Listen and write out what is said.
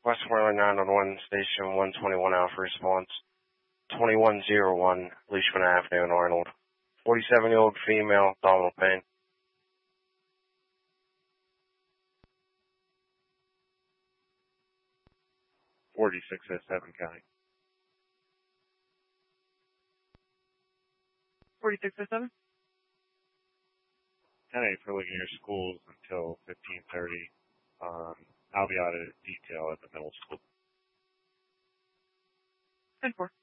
Westmoreland 911 Station 121 Alpha Response, 2101 Leishman Avenue in Arnold. 47-year-old female, abdominal pain. 4607 County. 4607? 10-8 for Ligonier Schools until 15:30. I'll be out of detail at the middle school. 10-4.